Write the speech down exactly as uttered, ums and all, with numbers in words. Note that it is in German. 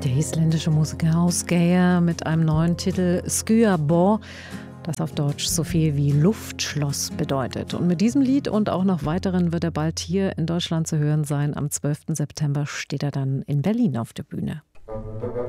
Der isländische Musiker Ásgeir mit einem neuen Titel Skya Bo, das auf Deutsch so viel wie Luftschloss bedeutet. Und mit diesem Lied und auch noch weiteren wird er bald hier in Deutschland zu hören sein. Am zwölften September steht er dann in Berlin auf der Bühne.